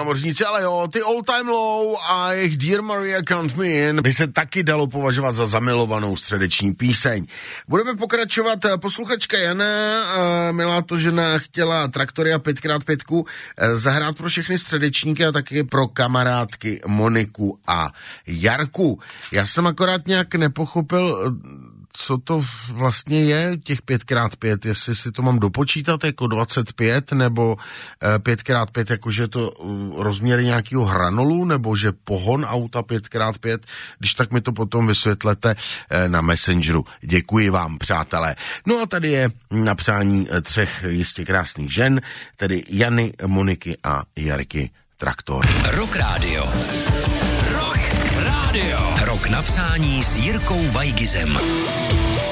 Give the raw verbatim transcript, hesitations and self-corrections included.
námořníci, ale jo, ty All Time Low a jejich Dear Maria Count Me In by se taky dalo považovat za zamilovanou středeční píseň. Budeme pokračovat. Posluchačka Jana, milá to žena, chtěla Traktory a pět krát pět zahrát pro všechny středečníky a taky pro kamarádky Moniku a Jarku. Já jsem akorát nějak nepochopil, co to vlastně je, těch pět krát pět, jestli si to mám dopočítat jako dvacet pět, nebo pět krát pět, jakože to rozměry nějakého hranolu, nebo že pohon auta pět krát pět, když tak mi to potom vysvětlete na Messengeru. Děkuji vám, přátelé. No a tady je na přání třech jistě krásných žen, tedy Jany, Moniky a Jarky Traktor. Rock Radio. Rock Radio. Rok na přání s Jirkou Vajgizem.